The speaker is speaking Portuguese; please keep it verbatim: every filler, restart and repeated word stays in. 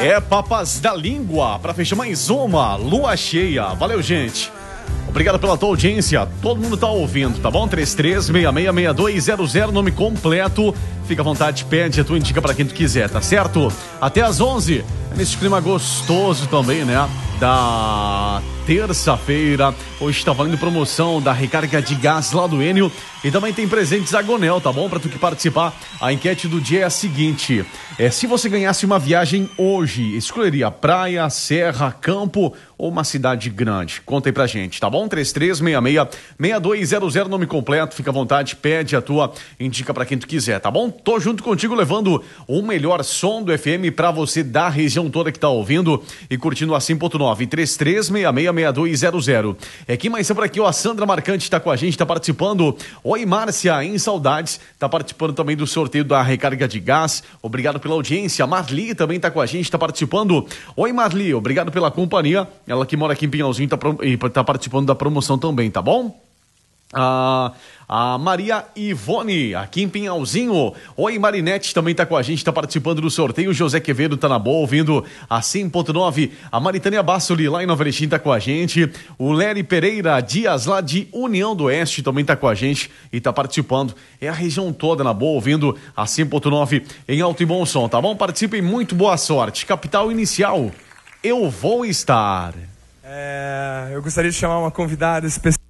É Papas da Língua, pra fechar mais uma lua cheia. Valeu, gente. Obrigado pela tua audiência. Todo mundo tá ouvindo, tá bom? três três seis seis seis dois zero zero, nome completo. Fica à vontade, pede, a tua indica pra quem tu quiser, tá certo? Até às onze, nesse clima gostoso também, né? Da terça-feira. Hoje tá valendo promoção da recarga de gás lá do Enio. E também tem presentes Agonel, tá bom? Pra tu que participar. A enquete do dia é a seguinte: é, se você ganhasse uma viagem hoje, escolheria praia, serra, campo ou uma cidade grande? Conta aí pra gente, tá bom? três três seis seis seis dois zero zero, nome completo. Fica à vontade, pede a tua, indica pra quem tu quiser, tá bom? Tô junto contigo levando o melhor som do F M pra você da região toda que tá ouvindo e curtindo a cem ponto nove. três três seis seis seis dois zero zero. É quem mais é por aqui, ó, a Sandra Marcante tá com a gente, tá participando. Oi, Márcia, em saudades, tá participando também do sorteio da recarga de gás. Obrigado pela audiência. Marli também tá com a gente, tá participando. Oi, Marli, obrigado pela companhia. Ela que mora aqui em Pinhalzinho tá, e tá participando da promoção também, tá bom? Ah, a Maria Ivone, aqui em Pinhalzinho. Oi, Marinete também tá com a gente, tá participando do sorteio. José Quevedo tá na boa, ouvindo a cem ponto nove. A Maritânia Bassoli, lá em Nova Erechim, tá com a gente. O Lery Pereira Dias, lá de União do Oeste, também tá com a gente e tá participando. É a região toda na boa, ouvindo a cem ponto nove em alto e bom som, tá bom? Participem, muito boa sorte. Capital Inicial, eu vou estar. É, eu gostaria de chamar uma convidada especial.